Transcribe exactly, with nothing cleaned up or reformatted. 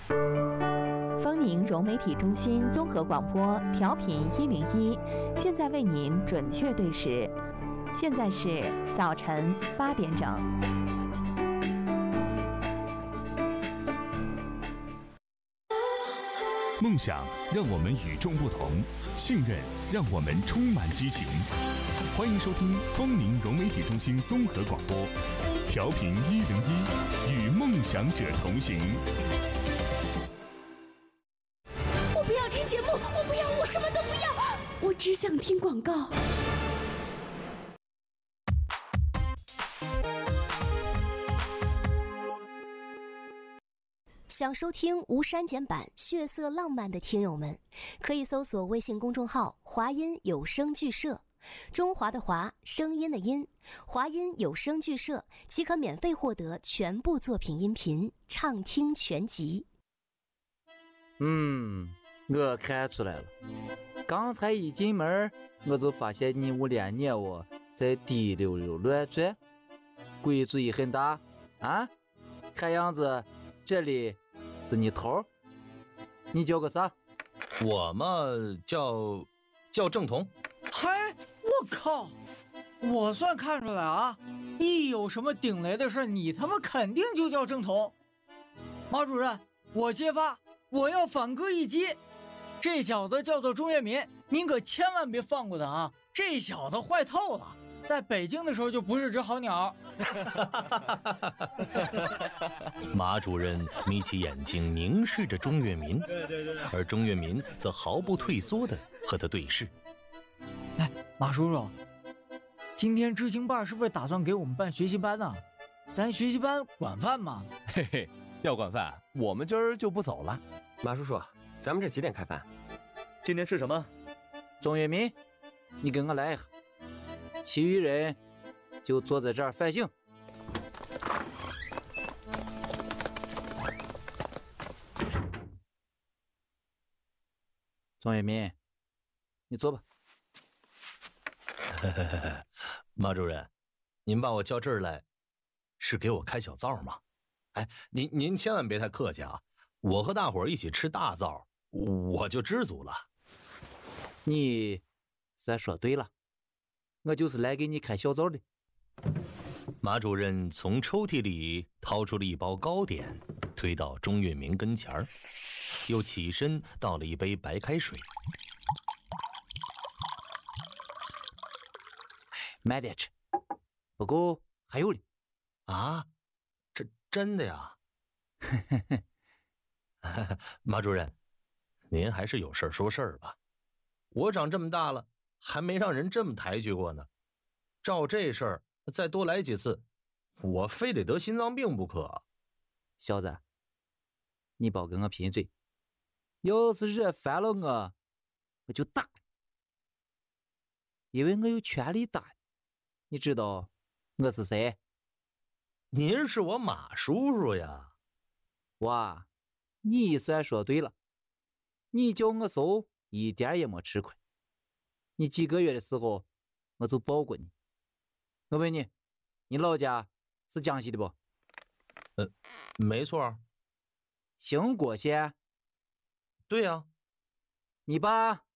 丰宁融媒体中心综合广播调频一零一，现在为您准确对时，现在是早晨八点整。 梦想让我们与众不同，信任让我们充满激情。欢迎收听丰宁融媒体中心综合广播，调频一零一，与梦想者同行。 我不要听节目，我不要，我什么都不要，我只想听广告。 想收听无删减版血色浪漫的听友们，可以搜索微信公众号华音有声剧社，中华的华，声音的音，华音有声剧社，即可免费获得全部作品音频畅听全集。 嗯，我看出来了，刚才一进门我就发现你屋连鸟窝在滴溜溜乱转，规矩也很大啊，看样子这里是你头。你叫个啥？ 我嘛叫叫郑彤。 嗨，我靠，我算看出来啊，一有什么顶雷的事，你他妈肯定就叫郑彤。马主任，我揭发，我要反戈一击。这小子叫做钟跃民，您可千万别放过他啊！这小子坏透了，在北京的时候就不是只好鸟。 马主任眯起眼睛凝视着钟跃民，而钟跃民则毫不退缩地和他对视。 哎，马叔叔，今天知青办是不是打算给我们办学习班呢？咱学习班管饭吗？ 嘿嘿，要管饭，我们今儿就不走了。 马叔叔，咱们这几点开饭？ 今天吃什么？钟跃民，你跟我来一下，其余人就坐在这儿反省。钟跃民，你坐吧。 马主任，您把我叫这儿来，是给我开小灶吗？哎，您您千万别太客气啊！我和大伙儿一起吃大灶，我就知足了。 你算说对了，我就是来给你开小灶的。 马主任从抽屉里掏出了一包糕点，推到钟跃民跟前儿，又起身倒了一杯白开水。 慢点吃，不过还有哩。 啊，这真的呀？马主任，您还是有事说事儿吧。我长这么大了，还没让人这么抬举过呢。照这事儿，再多来几次，我非得得心脏病不可。 小子，你别跟我贫嘴，要是惹烦了我，我就打你，因为我有权利打你。你知道我是谁？ 您是我马叔叔呀。 哇，你算说对了，你叫我搜一点也没吃亏。你几个月的时候我就抱过你。我问你，你老家是江西的不？ 呃，没错。 兴国县？ 对呀。 你爸